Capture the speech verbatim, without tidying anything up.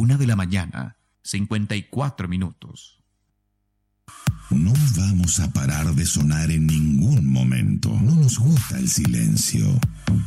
Una de la mañana, cincuenta y cuatro minutos. No vamos a parar de sonar en ningún momento. No nos gusta el silencio.